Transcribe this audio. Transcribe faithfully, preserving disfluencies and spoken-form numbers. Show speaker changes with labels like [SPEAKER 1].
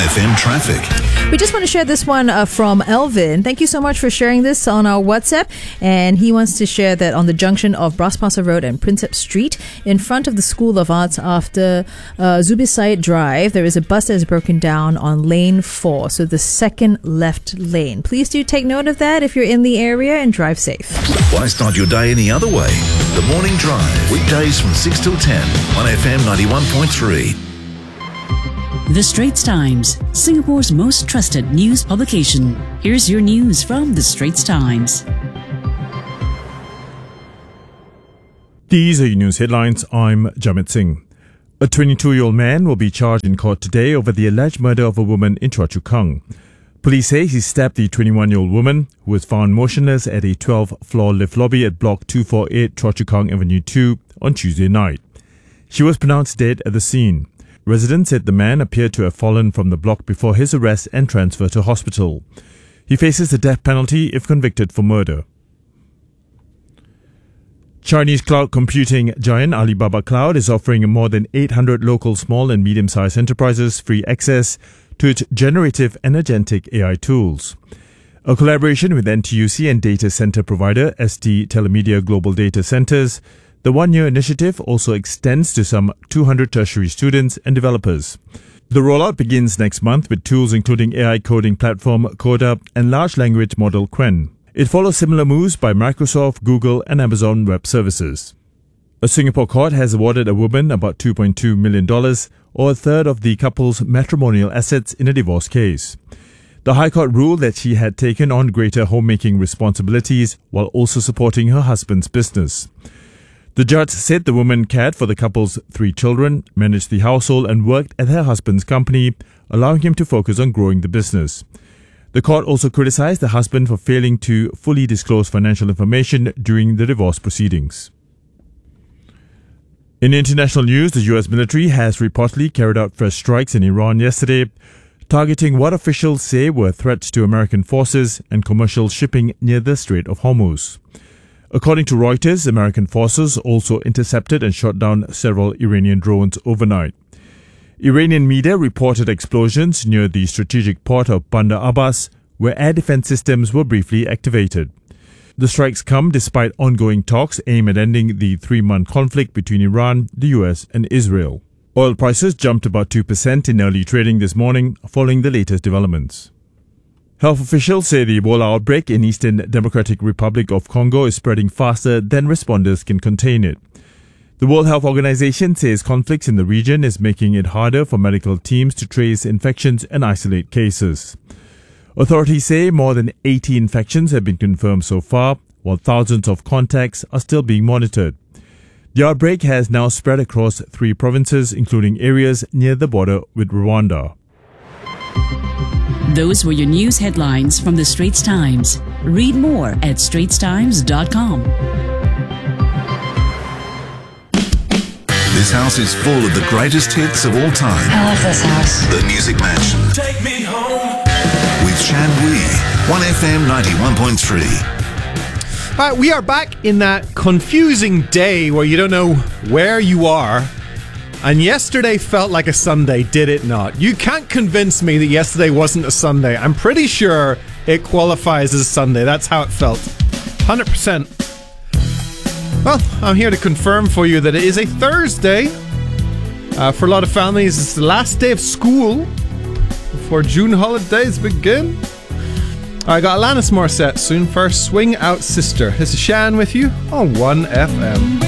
[SPEAKER 1] F M traffic.
[SPEAKER 2] We just want to share this one uh, from Elvin. Thank you so much for sharing this on our WhatsApp. And he wants to share that on the junction of Bras Basah Road and Prinsep Street, in front of the School of Arts after uh, Zubir Said Drive, there is a bus that is broken down on lane four, so the second left lane. Please do take note of that if you're in the area, and drive safe.
[SPEAKER 1] Why start your day any other way? The Morning Drive, weekdays from six till ten on F M ninety-one point three.
[SPEAKER 3] The Straits Times, Singapore's most trusted news publication. Here's your news from The Straits Times.
[SPEAKER 4] These are your news headlines. I'm Jamit Singh. A twenty-two-year-old man will be charged in court today over the alleged murder of a woman in Choa Chu Kang. Police say he stabbed the twenty-one-year-old woman, who was found motionless at a twelfth-floor lift lobby at Block two forty-eight Choa Chu Kang Avenue two on Tuesday night. She was pronounced dead at the scene. Residents said the man appeared to have fallen from the block before his arrest and transfer to hospital. He faces the death penalty if convicted for murder. Chinese cloud computing giant Alibaba Cloud is offering more than eight hundred local small and medium-sized enterprises free access to its generative and agentic A I tools. A collaboration with N T U C and data center provider S T Telemedia Global Data Centers, the one-year initiative also extends to some two hundred tertiary students and developers. The rollout begins next month with tools including A I coding platform Coda and large language model Qwen. It follows similar moves by Microsoft, Google and Amazon Web Services. A Singapore court has awarded a woman about two point two million dollars, or a third of the couple's matrimonial assets in a divorce case. The High Court ruled that she had taken on greater homemaking responsibilities while also supporting her husband's business. The judge said the woman cared for the couple's three children, managed the household and worked at her husband's company, allowing him to focus on growing the business. The court also criticized the husband for failing to fully disclose financial information during the divorce proceedings. In international news, the U S military has reportedly carried out first strikes in Iran yesterday, targeting what officials say were threats to American forces and commercial shipping near the Strait of Hormuz. According to Reuters, American forces also intercepted and shot down several Iranian drones overnight. Iranian media reported explosions near the strategic port of Bandar Abbas, where air defense systems were briefly activated. The strikes come despite ongoing talks aimed at ending the three-month conflict between Iran, the U S and Israel. Oil prices jumped about two percent in early trading this morning, following the latest developments. Health officials say the Ebola outbreak in Eastern Democratic Republic of Congo is spreading faster than responders can contain it. The World Health Organization says conflicts in the region is making it harder for medical teams to trace infections and isolate cases. Authorities say more than eighty infections have been confirmed so far, while thousands of contacts are still being monitored. The outbreak has now spread across three provinces, including areas near the border with Rwanda.
[SPEAKER 3] Those were your news headlines from The Straits Times. Read more at straits times dot com.
[SPEAKER 1] This house is full of the greatest hits of all time.
[SPEAKER 5] I love this house.
[SPEAKER 1] The Music Mansion.
[SPEAKER 6] Take me home.
[SPEAKER 1] With Shan Wee, one F M ninety-one point three.
[SPEAKER 7] All right, we are back in that confusing day where you don't know where you are. And yesterday felt like a Sunday, did it not? You can't convince me that yesterday wasn't a Sunday. I'm pretty sure it qualifies as a Sunday. That's how it felt. one hundred percent. Well, I'm here to confirm for you that it is a Thursday. Uh, for a lot of families, it's the last day of school before June holidays begin. I got Alanis Morissette soon. First, Swing Out Sister. This is Shan with you on one F M.